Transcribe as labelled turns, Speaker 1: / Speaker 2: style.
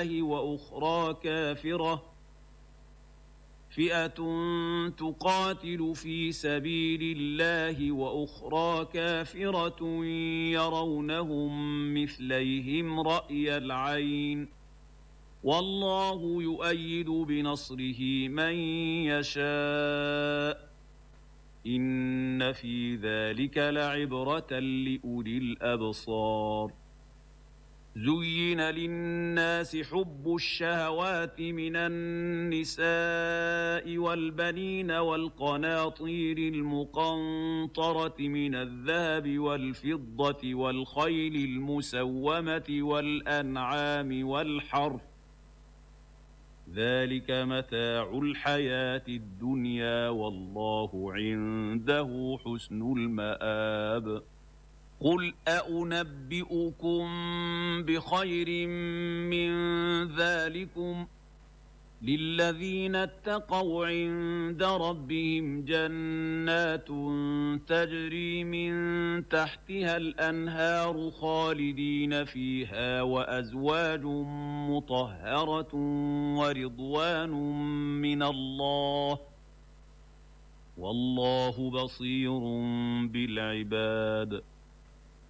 Speaker 1: الله وأخرى كافرة فئة تقاتل في سبيل الله وأخرى كافرة يرونهم مثليهم رأي العين والله يؤيد بنصره من يشاء إن في ذلك لعبرة لأولي الأبصار زين للناس حب الشهوات من النساء والبنين والقناطير المقنطرة من الذهب والفضة والخيل المسومة والأنعام والحرث ذلك متاع الحياة الدنيا والله عنده حسن المآب قل أنبئكم بخير من ذلكم للذين اتقوا عند ربهم جنات تجري من تحتها الأنهار خالدين فيها وأزواج مطهرة ورضوان من الله والله بصير بالعباد